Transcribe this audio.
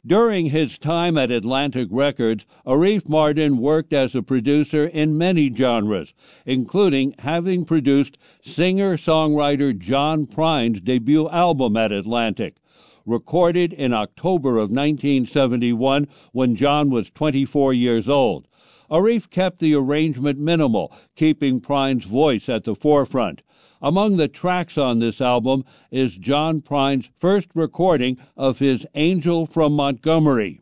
During his time at Atlantic Records, Arif Mardin worked as a producer in many genres, including having produced singer-songwriter John Prine's debut album at Atlantic. Recorded in October of 1971 when John was 24 years old. Arif kept the arrangement minimal, keeping Prine's voice at the forefront. Among the tracks on this album is John Prine's first recording of his Angel from Montgomery.